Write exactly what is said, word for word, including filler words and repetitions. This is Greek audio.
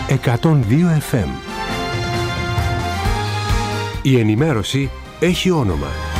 εκατόν δύο εφ εμ. Η ενημέρωση έχει όνομα.